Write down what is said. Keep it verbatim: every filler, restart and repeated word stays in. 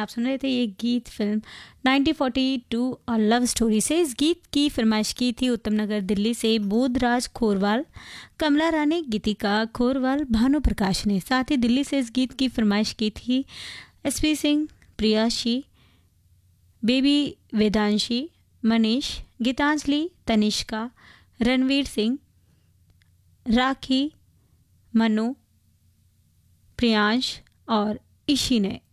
आप सुन रहे थे ये गीत फिल्म नाइनटीन फोर्टी टू और लव स्टोरी से। इस गीत की फरमाइश की थी उत्तम नगर दिल्ली से बोधराज खोरवाल, कमला रानी, गीतिका खोरवाल, भानु प्रकाश ने। साथ ही दिल्ली से इस गीत की फरमाइश की थी एसपी सिंह, प्रियाशी, बेबी वेदांशी, मनीष, गीतांजलि, तनिष्का, रणवीर सिंह, राखी, मनु, प्रियांश और ईशी ने।